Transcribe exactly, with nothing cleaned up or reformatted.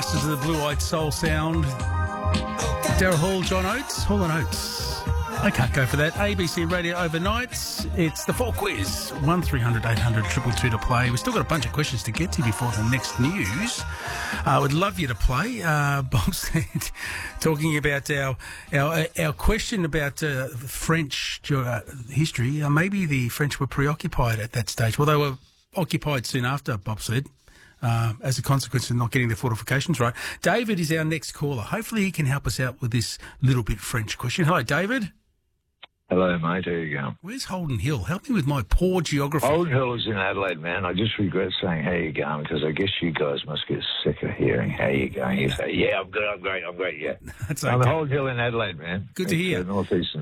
masters of the blue-eyed soul sound. Daryl Hall, John Oates, Hall and Oates. I can't go for that. A B C Radio Overnights. It's the Fall Quiz. one three hundred eight hundred two two two to play. We've still got a bunch of questions to get to before the next news. I uh, would love you to play. Uh, Bob said, talking about our our, our question about uh, French uh, history. Uh, maybe the French were preoccupied at that stage. Well, they were occupied soon after, Bob said. Uh, as a consequence of not getting the fortifications right. David is our next caller. Hopefully he can help us out with this little bit French question. Hello, David. Hello, mate. How you going? Where's Holden Hill? Help me with my poor geography. Holden Hill is in Adelaide, man. I just regret saying how you going because I guess you guys must get sick of hearing how you going. You say, yeah, I'm good, I'm great, I'm great, yeah. That's okay. I'm at Holden Hill in Adelaide, man. Good to hear. Northeastern